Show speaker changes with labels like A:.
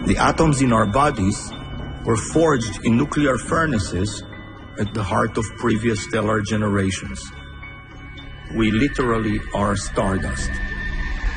A: The atoms in our bodies were forged in nuclear furnaces at the heart of previous stellar generations. We literally are stardust.